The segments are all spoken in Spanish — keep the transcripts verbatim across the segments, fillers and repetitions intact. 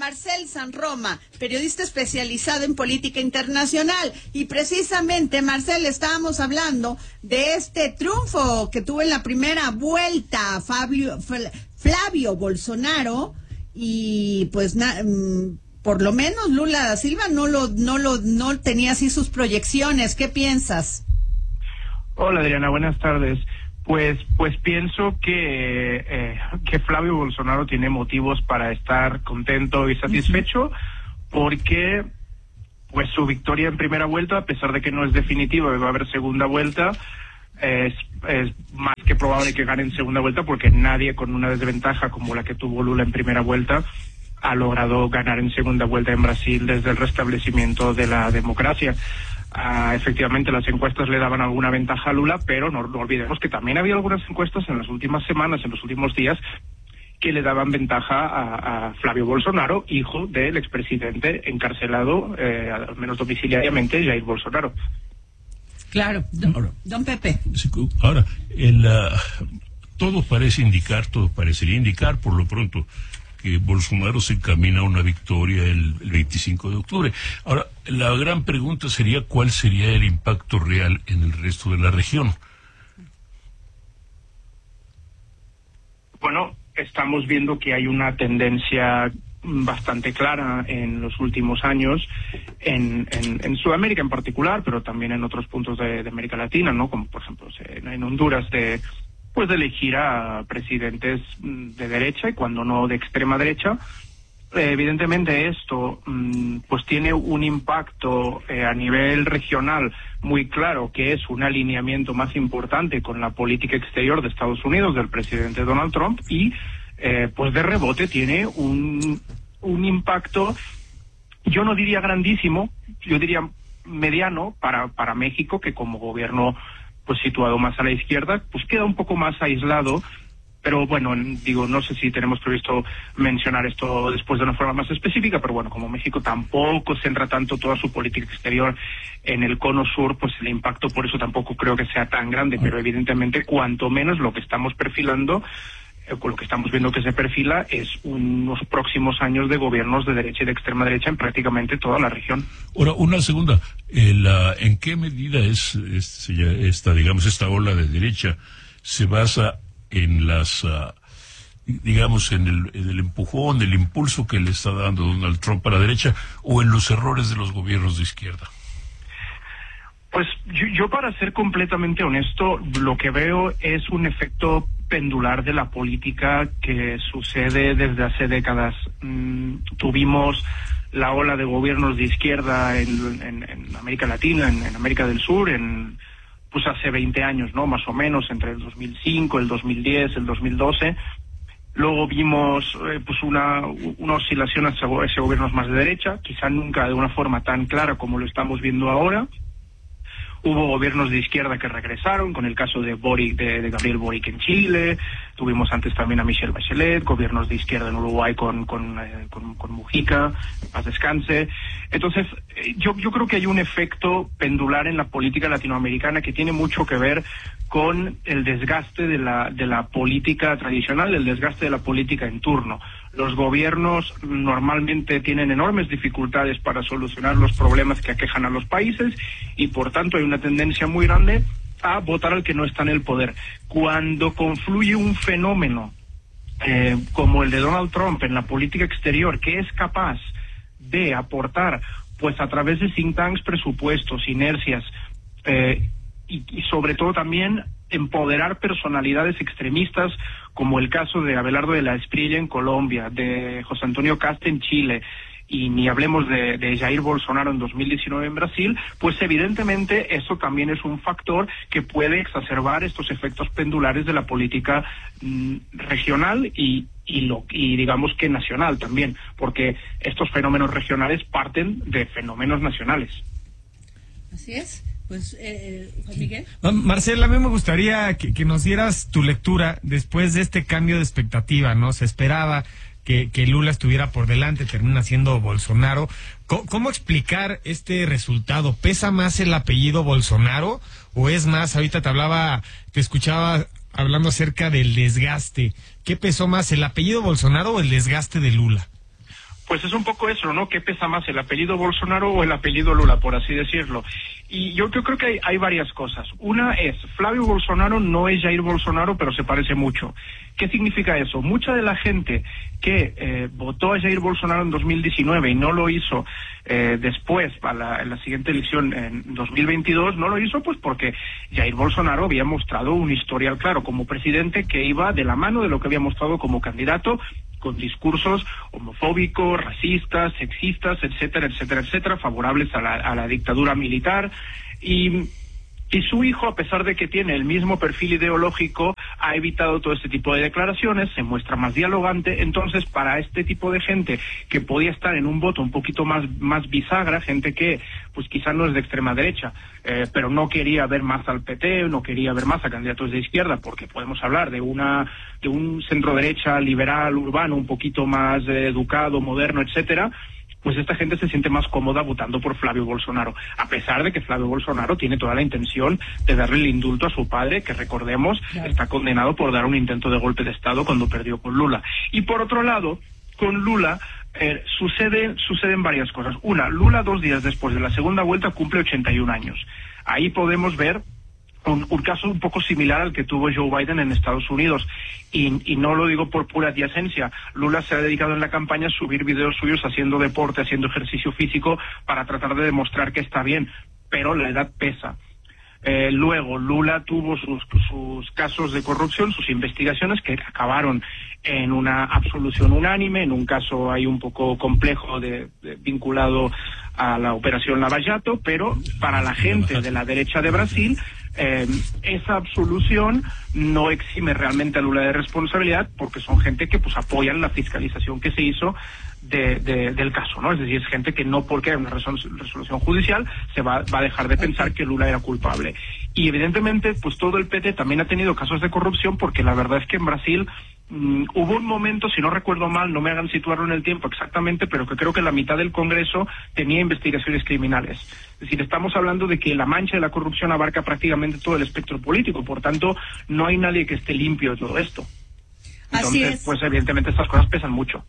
Marcel Sanroma, periodista especializado en política internacional. Y precisamente, Marcel, estábamos hablando de este triunfo que tuvo en la primera vuelta Fabio, Flavio Bolsonaro, y pues na, por lo menos Lula da Silva no lo, no lo, no tenía así sus proyecciones. ¿Qué piensas? Hola, Adriana, buenas tardes. Pues, pues pienso que eh, que Flavio Bolsonaro tiene motivos para estar contento y satisfecho, porque pues su victoria en primera vuelta, a pesar de que no es definitiva, va a haber segunda vuelta, es, es más que probable que gane en segunda vuelta, porque nadie con una desventaja como la que tuvo Lula en primera vuelta ha logrado ganar en segunda vuelta en Brasil desde el restablecimiento de la democracia. Uh, efectivamente, las encuestas le daban alguna ventaja a Lula, pero no, no olvidemos que también había algunas encuestas en las últimas semanas, en los últimos días, que le daban ventaja a, a Flavio Bolsonaro, hijo del expresidente encarcelado, eh, al menos domiciliariamente, Jair Bolsonaro. Claro, don, ahora, don Pepe. Sí, ahora, el, uh, todo parece indicar, todo parecería indicar, por lo pronto, que Bolsonaro se encamina a una victoria el, el veinticinco de octubre. Ahora, la gran pregunta sería cuál sería el impacto real en el resto de la región. Bueno, estamos viendo que hay una tendencia bastante clara en los últimos años en, en, en Sudamérica en particular, pero también en otros puntos de, de América Latina, ¿no? Como por ejemplo en, en Honduras, de pues de elegir a presidentes de derecha y cuando no de extrema derecha. Eh, evidentemente esto mm, pues tiene un impacto eh, a nivel regional muy claro, que es un alineamiento más importante con la política exterior de Estados Unidos del presidente Donald Trump, y eh, pues de rebote tiene un, un impacto, yo no diría grandísimo, yo diría mediano para, para México, que como gobierno pues situado más a la izquierda, pues queda un poco más aislado, pero bueno, digo, no sé si tenemos previsto mencionar esto después de una forma más específica, pero bueno, como México tampoco centra tanto toda su política exterior en el cono sur, pues el impacto por eso tampoco creo que sea tan grande, pero evidentemente cuanto menos lo que estamos perfilando, eh, con lo que estamos viendo que se perfila, es unos próximos años de gobiernos de derecha y de extrema derecha en prácticamente toda la región. Ahora, una segunda, el, uh, ¿en qué medida es, es esta, digamos, esta ola de derecha se basa en las, uh, digamos, en el, en el empujón, el impulso que le está dando Donald Trump a la derecha, o en los errores de los gobiernos de izquierda? Pues yo, yo para ser completamente honesto, lo que veo es un efecto pendular de la política que sucede desde hace décadas. Mm, tuvimos la ola de gobiernos de izquierda en, en, en América Latina, en, en América del Sur, en pues hace veinte años, ¿no? Más o menos, entre el dos mil cinco, el dos mil diez, el dos mil doce. Luego vimos eh, pues una, una oscilación hacia, hacia gobiernos más de derecha, quizá nunca de una forma tan clara como lo estamos viendo ahora. Hubo gobiernos de izquierda que regresaron, con el caso de Boric, de, de Gabriel Boric en Chile. Tuvimos antes también a Michelle Bachelet, gobiernos de izquierda en Uruguay con con, eh, con, con Mujica, paz descanse. Entonces, eh, yo, yo creo que hay un efecto pendular en la política latinoamericana que tiene mucho que ver con el desgaste de la de la política tradicional, el desgaste de la política en turno. Los gobiernos normalmente tienen enormes dificultades para solucionar los problemas que aquejan a los países y por tanto hay una tendencia muy grande a votar al que no está en el poder. Cuando confluye un fenómeno eh, como el de Donald Trump en la política exterior, que es capaz de aportar pues a través de think tanks, presupuestos, inercias, eh, y, y sobre todo también empoderar personalidades extremistas, como el caso de Abelardo de la Espriella en Colombia, de José Antonio Cast en Chile, y ni hablemos de, de Jair Bolsonaro en dos mil diecinueve en Brasil, pues evidentemente eso también es un factor que puede exacerbar estos efectos pendulares de la política mm, regional y, y, lo, y digamos que nacional también, porque estos fenómenos regionales parten de fenómenos nacionales. Así es. Pues, eh, Juan Miguel. Marcela, a mí me gustaría que, que nos dieras tu lectura después de este cambio de expectativa, ¿no? Se esperaba que, que Lula estuviera por delante, termina siendo Bolsonaro. ¿Cómo, ¿Cómo explicar este resultado? ¿Pesa más el apellido Bolsonaro o es más, ahorita te hablaba, te escuchaba hablando acerca del desgaste? ¿Qué pesó más, el apellido Bolsonaro o el desgaste de Lula? Pues es un poco eso, ¿no? ¿Qué pesa más, el apellido Bolsonaro o el apellido Lula, por así decirlo? Y yo, yo creo que hay, hay varias cosas. Una es, Flavio Bolsonaro no es Jair Bolsonaro, pero se parece mucho. ¿Qué significa eso? Mucha de la gente que eh, votó a Jair Bolsonaro en dos mil diecinueve y no lo hizo eh, después, a la, en la siguiente elección en dos mil veintidós, no lo hizo pues porque Jair Bolsonaro había mostrado un historial claro como presidente que iba de la mano de lo que había mostrado como candidato, con discursos homofóbicos, racistas, sexistas, etcétera, etcétera, etcétera, favorables a la, a la dictadura militar. Y, y su hijo, a pesar de que tiene el mismo perfil ideológico, ha evitado todo este tipo de declaraciones, se muestra más dialogante. Entonces, para este tipo de gente que podía estar en un voto un poquito más, más bisagra, gente que pues quizá no es de extrema derecha, eh, pero no quería ver más al P T, no quería ver más a candidatos de izquierda, porque podemos hablar de una de un centro derecha liberal, urbano, un poquito más eh, educado, moderno, etcétera, pues esta gente se siente más cómoda votando por Flavio Bolsonaro, a pesar de que Flavio Bolsonaro tiene toda la intención de darle el indulto a su padre, que recordemos, claro, está condenado por dar un intento de golpe de Estado cuando perdió con Lula. Y por otro lado, con Lula eh, sucede, suceden varias cosas. Una, Lula dos días después de la segunda vuelta cumple ochenta y un años. Ahí podemos ver Un, un caso un poco similar al que tuvo Joe Biden en Estados Unidos, y, y no lo digo por pura adyacencia. Lula se ha dedicado en la campaña a subir videos suyos haciendo deporte, haciendo ejercicio físico para tratar de demostrar que está bien, pero la edad pesa. Eh, luego, Lula tuvo sus, sus casos de corrupción, sus investigaciones que acabaron en una absolución unánime, en un caso ahí un poco complejo de, de, vinculado a la operación Lava Jato, pero para la gente de la derecha de Brasil, eh, esa absolución no exime realmente a Lula de responsabilidad, porque son gente que pues apoyan la fiscalización que se hizo de, de, del caso, ¿no? Es decir, es gente que no porque hay una resolución judicial se va, va a dejar de pensar que Lula era culpable. Y evidentemente, pues todo el P T también ha tenido casos de corrupción, porque la verdad es que en Brasil Mm, hubo un momento, si no recuerdo mal, no me hagan situarlo en el tiempo exactamente, pero que creo que la mitad del Congreso tenía investigaciones criminales. Es decir, estamos hablando de que la mancha de la corrupción abarca prácticamente todo el espectro político, por tanto, no hay nadie que esté limpio de todo esto. Entonces, Así es. Pues evidentemente estas cosas pesan mucho.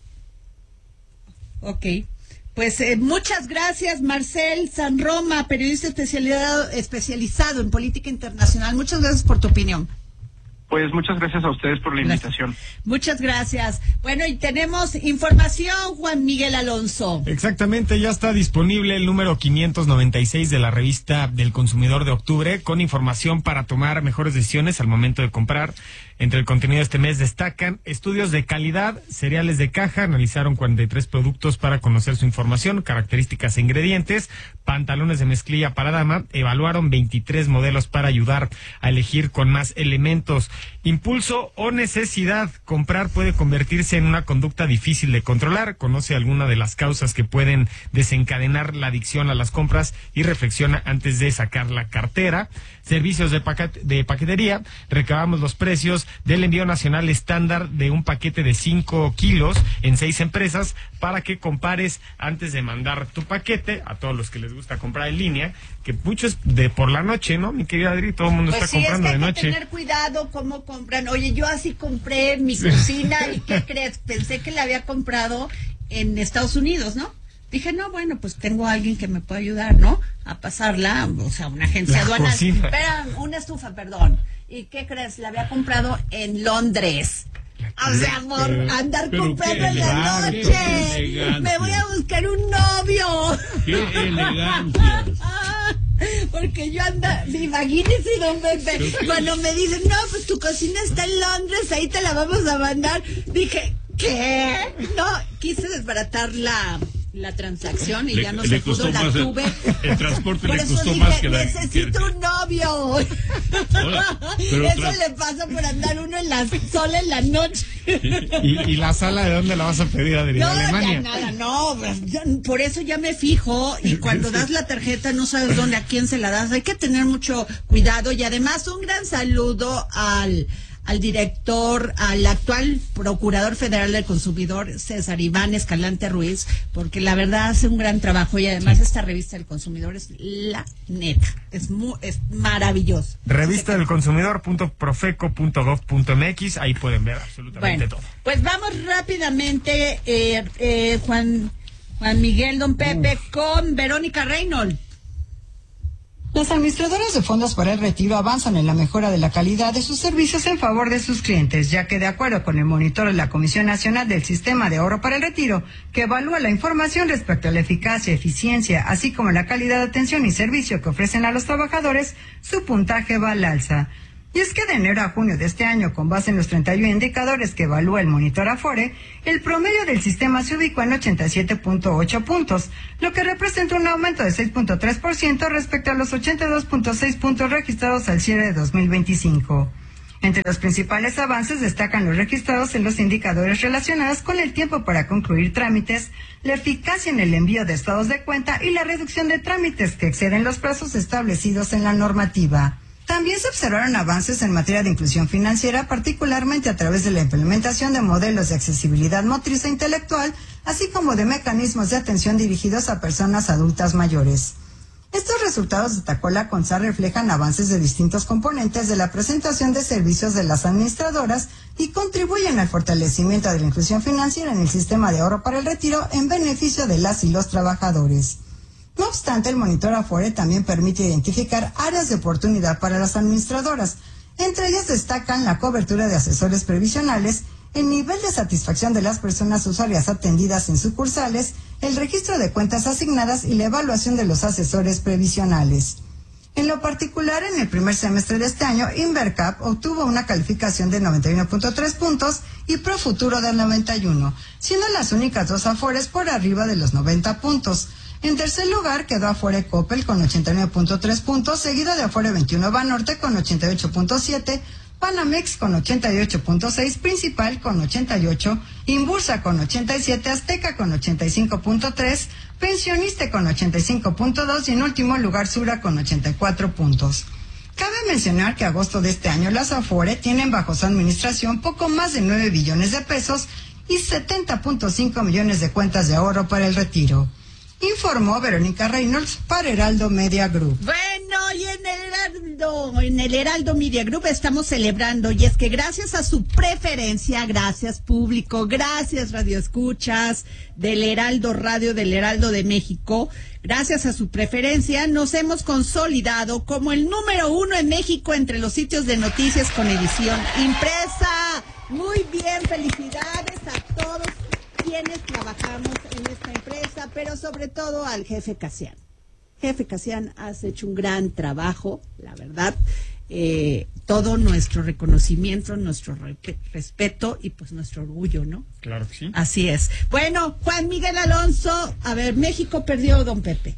Ok. Pues eh, muchas gracias, Marcel San Roma, periodista especializado, especializado en política internacional. Muchas gracias por tu opinión. Pues muchas gracias a ustedes por la invitación. Muchas gracias. Bueno, y tenemos información, Juan Miguel Alonso. Exactamente, ya está disponible el número quinientos noventa y seis de la revista del Consumidor de octubre, con información para tomar mejores decisiones al momento de comprar. Entre el contenido de este mes destacan estudios de calidad, cereales de caja, analizaron cuarenta y tres productos para conocer su información, características e ingredientes, pantalones de mezclilla para dama, evaluaron veintitrés modelos para ayudar a elegir con más elementos. Impulso o necesidad, comprar puede convertirse en una conducta difícil de controlar, conoce alguna de las causas que pueden desencadenar la adicción a las compras y reflexiona antes de sacar la cartera. Servicios de, paquet de paquetería, recabamos los precios del envío nacional estándar de un paquete de cinco kilos en seis empresas para que compares antes de mandar tu paquete, a todos los que les gusta comprar en línea, que muchos de por la noche, ¿no? Mi querida Adri, todo el mundo pues está sí, comprando es que de hay noche. Que tener cuidado cómo compran. Oye, yo así compré mi cocina y ¿qué crees? Pensé que la había comprado en Estados Unidos, ¿no? Dije, no, bueno, pues tengo a alguien que me puede ayudar, ¿no? A pasarla, o sea, una agencia la aduanal. Cocina. Espera, una estufa, perdón. ¿Y qué crees? La había comprado en Londres. O sea, por andar pero comprando qué en la noche. elegancia. Me voy a buscar un novio. ¡Qué elegancia! Porque yo anda, imagínese, don Pepe, cuando me dicen, no, pues tu cocina está en Londres, ahí te la vamos a mandar. Dije, ¿qué? No, quise desbaratar la... la transacción y le, ya no le se pudo, la el, tuve. El transporte por le eso costó dije, más que la... necesito que, un novio. Hola, pero eso tras... le pasa por andar uno en la sola en la noche. ¿Y, y la sala de dónde la vas a pedir, Adri? No, ¿De Alemania? ya nada, no, ya, por eso ya me fijo, y cuando das la tarjeta no sabes dónde, a quién se la das, hay que tener mucho cuidado. Y además un gran saludo al al director, al actual Procurador Federal del Consumidor, César Iván Escalante Ruiz, porque la verdad hace un gran trabajo y además sí. esta revista del consumidor es la neta, es muy, es maravilloso. Revista del consumidor punto profeco punto gov punto mx, ahí pueden ver absolutamente bueno, todo. Pues vamos rápidamente, eh, eh, Juan, Juan Miguel, don Pepe, Uf. con Verónica Reynolds. Las administradoras de fondos para el retiro avanzan en la mejora de la calidad de sus servicios en favor de sus clientes, ya que de acuerdo con el monitor de la Comisión Nacional del Sistema de Ahorro para el Retiro, que evalúa la información respecto a la eficacia, eficiencia, así como la calidad de atención y servicio que ofrecen a los trabajadores, su puntaje va al alza. Y es que de enero a junio de este año, con base en los treinta y uno indicadores que evalúa el monitor Afore, el promedio del sistema se ubicó en ochenta y siete punto ocho puntos, lo que representa un aumento de seis punto tres por ciento respecto a los ochenta y dos punto seis puntos registrados al cierre de dos mil veinticinco. Entre los principales avances destacan los registrados en los indicadores relacionados con el tiempo para concluir trámites, la eficacia en el envío de estados de cuenta y la reducción de trámites que exceden los plazos establecidos en la normativa. También se observaron avances en materia de inclusión financiera, particularmente a través de la implementación de modelos de accesibilidad motriz e intelectual, así como de mecanismos de atención dirigidos a personas adultas mayores. Estos resultados, destacó la CONSAR, reflejan avances de distintos componentes de la presentación de servicios de las administradoras y contribuyen al fortalecimiento de la inclusión financiera en el sistema de ahorro para el retiro en beneficio de las y los trabajadores. No obstante, el monitor Afore también permite identificar áreas de oportunidad para las administradoras. Entre ellas destacan la cobertura de asesores previsionales, el nivel de satisfacción de las personas usuarias atendidas en sucursales, el registro de cuentas asignadas y la evaluación de los asesores previsionales. En lo particular, en el primer semestre de este año, Invercap obtuvo una calificación de noventa y uno punto tres puntos y Profuturo de noventa y uno, siendo las únicas dos Afores por arriba de los noventa puntos. En tercer lugar quedó Afore Coppel con ochenta y nueve punto tres puntos, seguido de Afore veintiuno Banorte con ochenta y ocho punto siete, Panamex con ochenta y ocho punto seis, Principal con ochenta y ocho, Inbursa con ochenta y siete, Azteca con ochenta y cinco punto tres, Pensioniste con ochenta y cinco punto dos y en último lugar Sura con ochenta y cuatro puntos. Cabe mencionar que a agosto de este año las Afore tienen bajo su administración poco más de nueve billones de pesos y setenta punto cinco millones de cuentas de ahorro para el retiro. Informó Verónica Reynolds para Heraldo Media Group. Bueno, y en el Heraldo, en el Heraldo Media Group estamos celebrando, y es que gracias a su preferencia, gracias público, gracias radioescuchas del Heraldo Radio, del Heraldo de México, gracias a su preferencia, nos hemos consolidado como el número uno en México entre los sitios de noticias con edición impresa. Muy bien, felicidades a todos quienes trabajamos en esta empresa, pero sobre todo al jefe Casian. Jefe Casian, has hecho un gran trabajo, la verdad. Eh, todo nuestro reconocimiento, nuestro re- respeto y pues nuestro orgullo, ¿no? Claro que sí. Así es. Bueno, Juan Miguel Alonso, a ver, México perdió, don Pepe.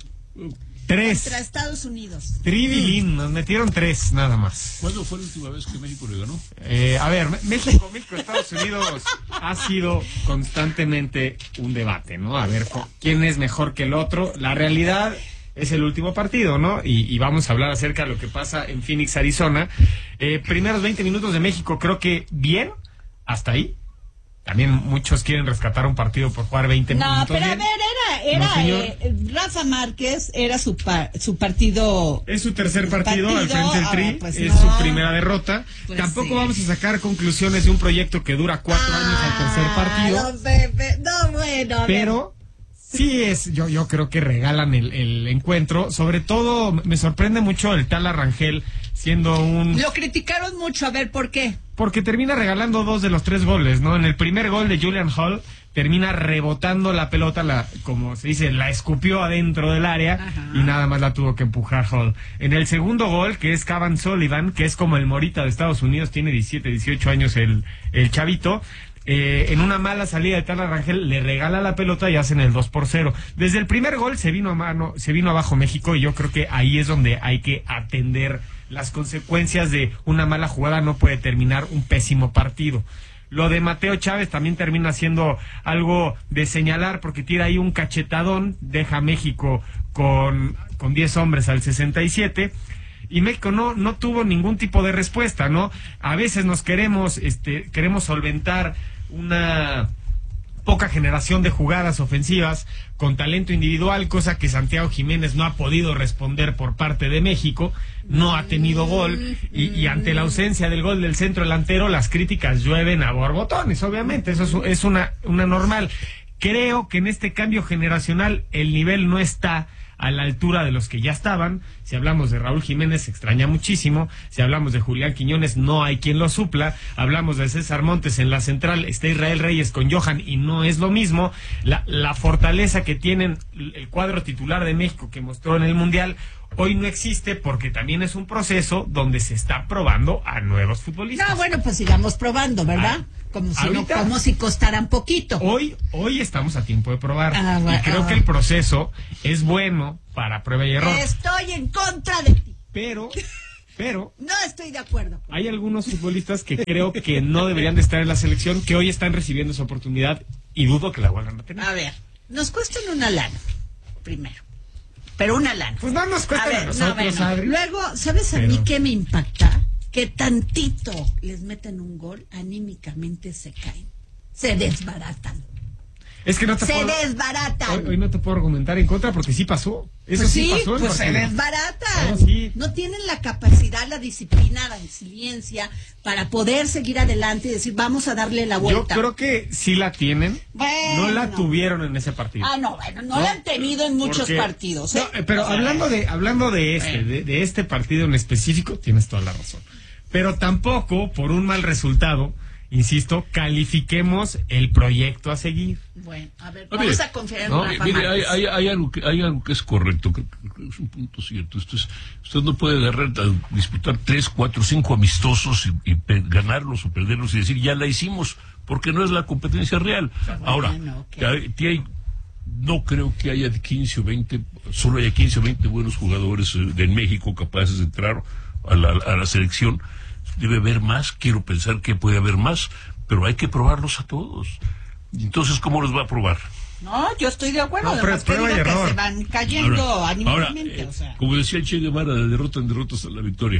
Tres. Contra Estados Unidos. Tribilín, nos metieron tres, nada más. ¿Cuándo fue la última vez que México le ganó? Eh, a ver, México, México, Estados Unidos ha sido constantemente un debate, ¿no? A ver, ¿quién es mejor que el otro? La realidad es el último partido, ¿no? Y, y vamos a hablar acerca de lo que pasa en Phoenix, Arizona. Eh, primeros veinte minutos de México, creo que bien, hasta ahí. También muchos quieren rescatar un partido por jugar veinte no, minutos. No, pero bien. a ver, era, era no, eh, Rafa Márquez, era su par, su partido. Es su tercer partido, partido al frente del Tri, ah, pues es no. su primera derrota. Pues Tampoco sí. vamos a sacar conclusiones de un proyecto que dura cuatro ah, años al tercer partido. No, Pepe, no, bueno. a Pero sí es, yo, yo creo que regalan el, el encuentro. Sobre todo, me sorprende mucho el tal Arrangel siendo un... Lo criticaron mucho, a ver, ¿por qué? Porque termina regalando dos de los tres goles, ¿no? En el primer gol de Julian Hall termina rebotando la pelota, la, como se dice, la escupió adentro del área. Ajá. Y nada más la tuvo que empujar Hall. En el segundo gol, que es Cavan Sullivan, que es como el Morita de Estados Unidos, tiene diecisiete, dieciocho años el, el chavito, eh, en una mala salida de Tala Rangel le regala la pelota y hacen el dos por cero. Desde el primer gol se vino a mano, se vino abajo México, y yo creo que ahí es donde hay que atender las consecuencias de una mala jugada. No puede terminar un pésimo partido. Lo de Mateo Chávez también termina siendo algo de señalar, porque tira ahí un cachetadón, deja a México con, con diez hombres al sesenta y siete, y México no no tuvo ningún tipo de respuesta, ¿no? A veces nos queremos este queremos solventar una poca generación de jugadas ofensivas con talento individual, cosa que Santiago Jiménez no ha podido responder por parte de México, no ha tenido gol, y, y ante la ausencia del gol del centro delantero, las críticas llueven a borbotones, obviamente, eso es, es una, una normal. Creo que en este cambio generacional el nivel no está a la altura de los que ya estaban. Si hablamos de Raúl Jiménez, se extraña muchísimo. Si hablamos de Julián Quiñones, no hay quien lo supla. Hablamos de César Montes en la central, está Israel Reyes con Johan y no es lo mismo. La, la fortaleza que tienen el cuadro titular de México que mostró en el Mundial hoy no existe, porque también es un proceso donde se está probando a nuevos futbolistas. No, bueno, pues sigamos probando, ¿verdad? Ah, como si ahorita, no, como si costaran poquito. Hoy, hoy estamos a tiempo de probar. Ah, bueno, y creo ah. que el proceso es bueno para prueba y error. Estoy en contra de ti. Pero, pero... No estoy de acuerdo. Hay algunos futbolistas que creo que no deberían de estar en la selección, que hoy están recibiendo su oportunidad y dudo que la vuelvan a tener. A ver, nos cuestan una lana, primero. Pero una lana. Pues no nos cuesta a, a ver, a nosotros, no, bueno. Adri. Luego, ¿sabes a Pero... mí qué me impacta? Que tantito les meten un gol, anímicamente se caen. Se desbaratan. Es que no te se puedo... desbaratan. Hoy, hoy no te puedo argumentar en contra porque sí pasó. Eso pues sí, sí pasó. pues se partido. desbaratan. No, sí. No tienen la capacidad, la disciplina, la resiliencia para poder seguir adelante y decir, vamos a darle la vuelta. Yo creo que sí la tienen. Bueno. No la tuvieron en ese partido. Ah, no, bueno, no, no la han tenido en muchos porque... partidos. ¿eh? No, pero o sea, hablando de hablando de este, bueno. de, de este partido en específico, tienes toda la razón. Pero tampoco, por un mal resultado, insisto, califiquemos el proyecto a seguir. Bueno, a ver, No, vamos mire, a confiar en no, Rafa mire, hay, Márquez. hay, hay, algo que, hay algo que es correcto, que, que es un punto cierto. Esto es, usted no puede agarrar, a disputar tres, cuatro, cinco amistosos y, y pe- ganarlos o perderlos y decir, ya la hicimos, porque no es la competencia real. Bueno, Ahora, okay. que hay, que hay, no creo que haya quince o veinte, solo haya quince o veinte buenos jugadores eh, de México capaces de entrar a la, a la selección. Debe haber más, quiero pensar que puede haber más, pero hay que probarlos a todos. Entonces, ¿cómo los va a probar? No, yo estoy de acuerdo, No, pero además que prueba y digo que error. se van cayendo Ahora, anímicamente, ahora, o sea. eh, como decía el Che Guevara, de derrota en derrota hasta la victoria.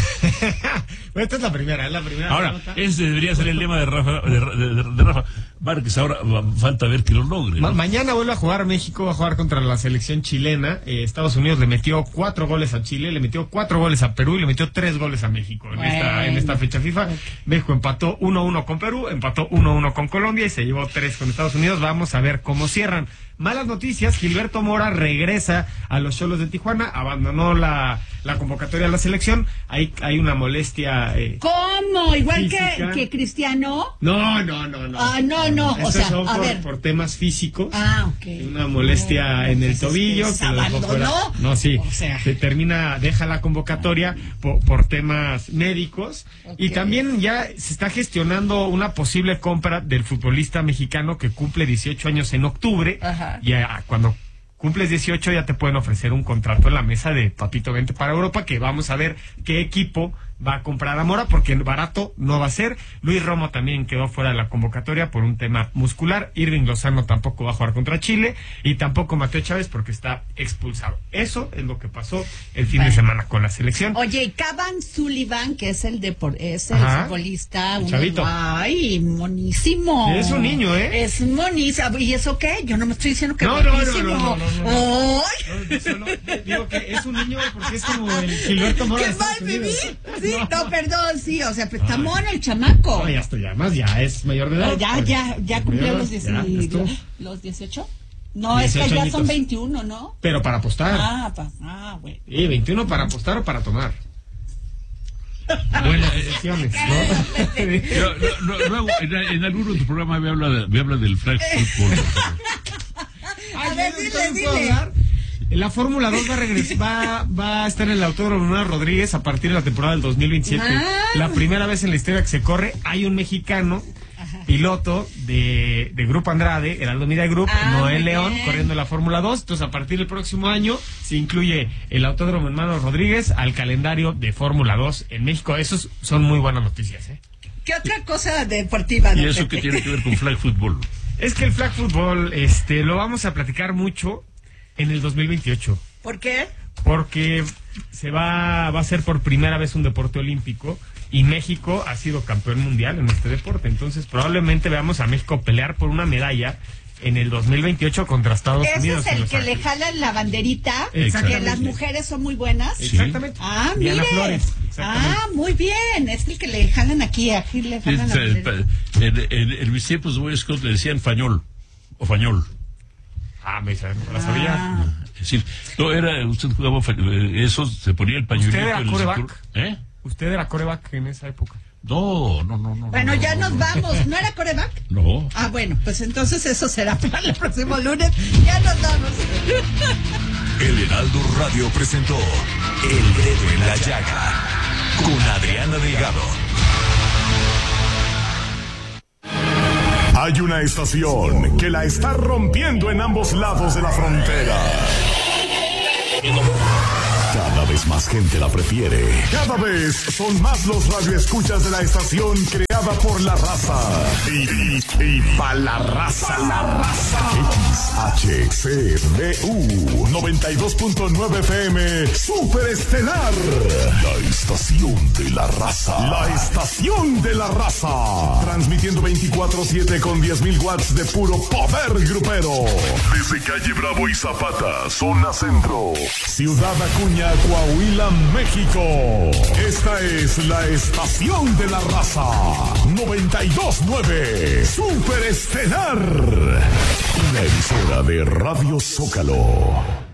Bueno, esta es la primera, es la primera. Ahora, derrota. ese debería ser el lema de Rafa, de, de, de, de Rafa Márquez. Ahora va- falta ver que lo logre, Ma- ¿no? mañana vuelve a jugar México, va a jugar contra la selección chilena. Eh, Estados Unidos le metió cuatro goles a Chile, le metió cuatro goles a Perú y le metió tres goles a México en, Bueno. esta, en esta fecha FIFA. México empató uno a uno con Perú, empató uno a uno con Colombia y se llevó tres con Estados Unidos. Vamos a ver cómo cierran. Malas noticias, Gilberto Mora regresa a los Xolos de Tijuana, abandonó la, la convocatoria a la selección. Hay, hay una molestia... Eh, ¿Cómo? ¿Igual que, física. que Cristiano? No, no, no, no. Ah, no, no, o Estos sea, son a por, ver. por temas físicos. Ah, ok. Una molestia No, en el pues es que tobillo. se que lo dejó fuera. abandonó. No, sí. O sea. Se termina, deja la convocatoria por, por temas médicos. Ok. Y también ya se está gestionando una posible compra del futbolista mexicano que cumple dieciocho años en octubre. Ajá. Y a- cuando cumples dieciocho ya te pueden ofrecer un contrato en la mesa de papito vente para Europa, que vamos a ver qué equipo va a comprar a Mora, porque barato no va a ser. Luis Romo también quedó fuera de la convocatoria por un tema muscular. Irving Lozano tampoco va a jugar contra Chile y tampoco Mateo Chávez porque está expulsado. Eso es lo que pasó el fin Bueno. de semana con la selección. Oye, y Cavan Sullivan, que es el depor es el Ajá. futbolista, El uno- chavito. ay, monísimo. Es un niño, ¿eh? Es monísimo. ¿Y eso qué? Yo no me estoy diciendo que No, no, no, guapísimo. no, no, no, no. ¡Ay! No, solo digo que es un niño porque es como el Gilberto Mora de ¡Qué Estados mal viví! Unidos. Sí, no, No. perdón, sí, o sea, pues está Ay. mono el chamaco. No, ya estoy, ya más, ya es mayor de edad. Ah, ya, Pues, ya, ya es cumplió mayor, los, ya, dieci- estuvo. los dieciocho. No, es que dieciocho ya añitos. son veintiuno, ¿no? Pero para apostar. Ah, pa, ah, güey. Sí, veintiuno para apostar o para tomar. Buenas decisiones, ¿no? Pero, no, no, luego, en, en alguno de tus programas me habla, de- me habla del flag football. A ver, Ay, dile, ¿puedo dile. hablar? La Fórmula dos va a regresar, va, va a estar en el Autódromo Manuel Rodríguez a partir de la temporada del dos mil veintisiete. Ah. La primera vez en la historia que se corre, hay un mexicano, piloto de, de Grupo Andrade, Heraldo Media Group, Ah, Noel muy León, bien. corriendo la Fórmula dos. Entonces, a partir del próximo año se incluye el Autódromo Hermano Rodríguez al calendario de Fórmula dos en México. Esos son muy buenas noticias, ¿eh? ¿Qué otra cosa deportiva? ¿Y don eso Pepe? qué tiene que ver con flag football? Es que el flag football, este, lo vamos a platicar mucho en el dos mil veintiocho. ¿Por qué? porque se va, va a ser por primera vez un deporte olímpico y México ha sido campeón mundial en este deporte. Entonces probablemente veamos a México pelear por una medalla en el dos mil veintiocho contra Estados ¿Ese Unidos. es el que le jalan la banderita? Exactamente. Que las mujeres son muy buenas. Sí. Exactamente. Ah, Diana mire. Flores. Exactamente. Ah, muy bien. Es el que le jalan aquí, aquí le jalan la banderita. En, en, en mis tiempos de Boy Scout le decían fañol o fañol. Ah, me no la sabía. Ah. Es decir, no era, usted jugaba fa- eso, se ponía el pañuelito. ¿Usted era en el quarterback? cinturón. ¿Eh? ¿Usted era coreback en esa época? No, no, no, no. Bueno, no, ya no, nos no. vamos. ¿No era coreback? No. Ah, bueno, pues entonces eso será para el próximo lunes. Ya nos vamos. El Heraldo Radio presentó El Dedo en la Llaga con Adriana Delgado. Hay una estación que la está rompiendo en ambos lados de la frontera. Cada vez más gente la prefiere. Cada vez son más los radioescuchas de la estación creada por la raza. Y, y, y pa' la raza. La raza. X H C D U noventa y dos punto nueve F M Super Estelar. La estación de la raza. La estación de la raza. Transmitiendo veinticuatro siete con diez mil watts de puro poder grupero. Desde calle Bravo y Zapata, zona centro. Ciudad Acuña, Coahuila, México. Esta es la estación de la raza. noventa y dos punto nueve Super Estelar. Una emisora de Radio Zócalo.